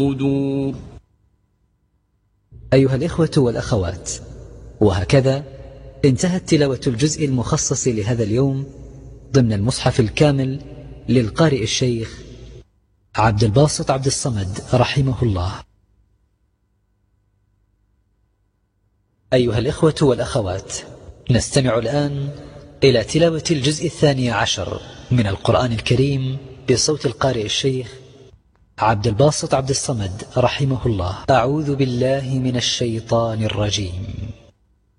دور. أيها الإخوة والأخوات، وهكذا انتهت تلاوة الجزء المخصص لهذا اليوم ضمن المصحف الكامل للقارئ الشيخ عبد الباسط عبد الصمد رحمه الله. أيها الإخوة والأخوات، نستمع الآن إلى تلاوة الجزء 12 من القرآن الكريم بصوت القارئ الشيخ عبد الباسط عبد الصمد رحمه الله. أعوذ بالله من الشيطان الرجيم.